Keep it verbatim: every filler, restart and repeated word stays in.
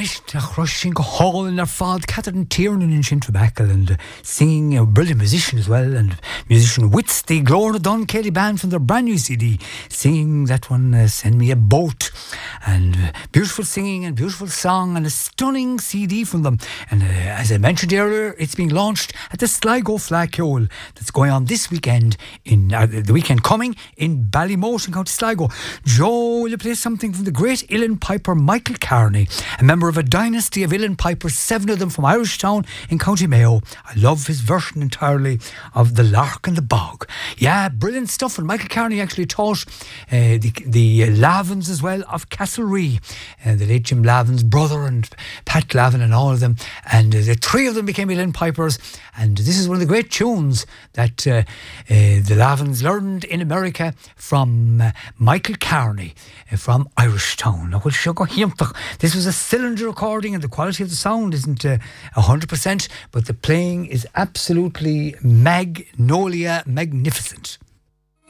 Nish nach rushing hall in their fad, Catherine Tiernan in Shintrabackle, and uh, singing a brilliant musician as well, and musician Wits, the Glóra Dunn Kelly band from their brand new C D, singing that one, uh, Send Me a Boat, and uh, beautiful singing and beautiful song and a stunning C D from them. And uh, as I mentioned earlier, it's being launched at the Sligo Flagcule that's going on this weekend, in uh, the weekend coming in Ballymote in County Sligo. Joe, will you play something from the great uilleann piper Michael Carney, a member of a dynasty of uilleann pipers, seven of them from Irishtown in County Mayo. I love his version entirely of The Lark and the Bog. Yeah, brilliant stuff. And Michael Carney actually taught uh, the, the uh, Lavins as well of Castlerea, uh, the late Jim Lavin's brother and Pat Lavin and all of them. And uh, the three of them became uilleann pipers. And this is one of the great tunes that uh, uh, the Lavins learned in America from uh, Michael Carney uh, from Irishtown. Now, this was a cylinder recording and the quality of the sound isn't uh, one hundred percent, but the playing is absolutely magnolia magnificent.